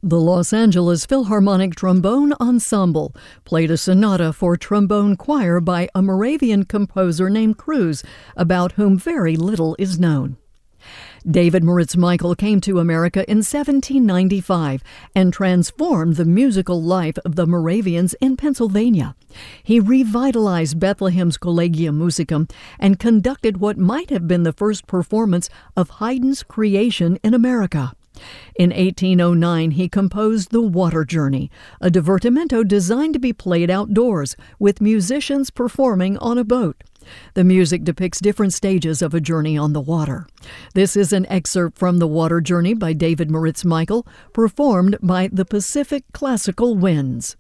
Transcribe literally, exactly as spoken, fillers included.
The Los Angeles Philharmonic Trombone Ensemble played a sonata for trombone choir by a Moravian composer named Cruz, about whom very little is known. David Moritz Michael came to America in seventeen ninety-five and transformed the musical life of the Moravians in Pennsylvania. He revitalized Bethlehem's Collegium Musicum and conducted what might have been the first performance of Haydn's Creation in America. In eighteen oh nine, he composed The Water Journey, a divertimento designed to be played outdoors, with musicians performing on a boat. The music depicts different stages of a journey on the water. This is an excerpt from The Water Journey by David Moritz Michael, performed by the Pacific Classical Winds.